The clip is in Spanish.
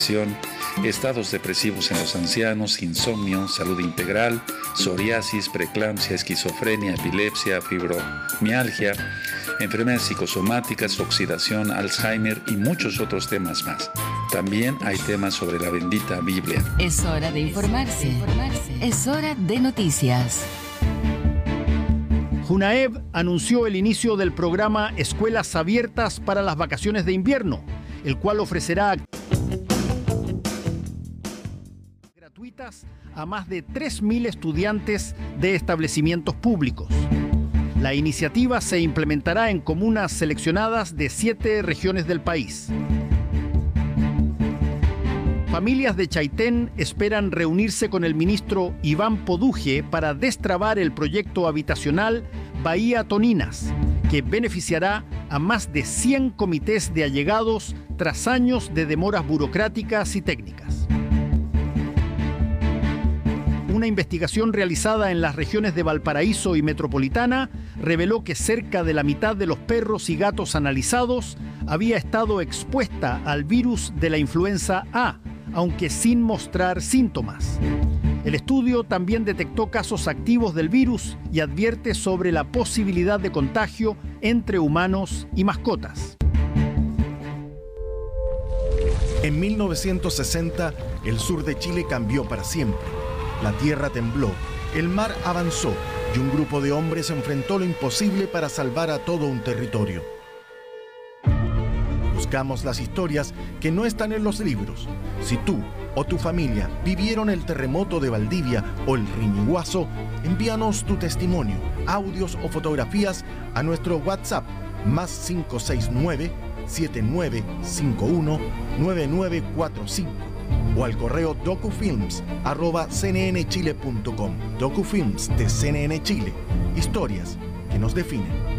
estados depresivos en los ancianos, insomnio, salud integral, psoriasis, preeclampsia, esquizofrenia, epilepsia, fibromialgia, enfermedades psicosomáticas, oxidación, Alzheimer y muchos otros temas más. También hay temas sobre la bendita Biblia. Es hora de informarse. Es hora de noticias. Junaev anunció el inicio del programa Escuelas Abiertas para las Vacaciones de Invierno, el cual ofrecerá gratuitas a más de 3.000 estudiantes de establecimientos públicos. La iniciativa se implementará en comunas seleccionadas de 7 regiones del país. Familias de Chaitén esperan reunirse con el ministro Iván Poduje para destrabar el proyecto habitacional Bahía Toninas, que beneficiará a más de 100 comités de allegados tras años de demoras burocráticas y técnicas. Una investigación realizada en las regiones de Valparaíso y Metropolitana reveló que cerca de la mitad de los perros y gatos analizados había estado expuesta al virus de la influenza A, aunque sin mostrar síntomas. El estudio también detectó casos activos del virus y advierte sobre la posibilidad de contagio entre humanos y mascotas. En 1960, el sur de Chile cambió para siempre. La tierra tembló, el mar avanzó y un grupo de hombres enfrentó lo imposible para salvar a todo un territorio. Buscamos las historias que no están en los libros. Si tú o tu familia vivieron el terremoto de Valdivia o el Riñiguazo, envíanos tu testimonio, audios o fotografías a nuestro WhatsApp +569 7951 9945 o al correo docufilms@cnnchile.com. Docufilms de CNN Chile. Historias que nos definen.